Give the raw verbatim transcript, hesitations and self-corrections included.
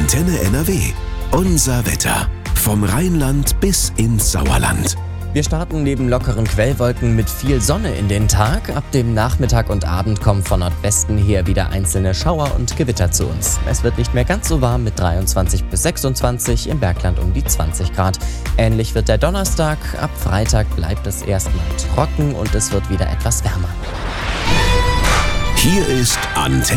Antenne N R W. Unser Wetter. Vom Rheinland bis ins Sauerland. Wir starten neben lockeren Quellwolken mit viel Sonne in den Tag. Ab dem Nachmittag und Abend kommen von Nordwesten her wieder einzelne Schauer und Gewitter zu uns. Es wird nicht mehr ganz so warm mit dreiundzwanzig bis sechsundzwanzig, im Bergland um die zwanzig Grad. Ähnlich wird der Donnerstag. Ab Freitag bleibt es erstmal trocken und es wird wieder etwas wärmer. Hier ist Antenne.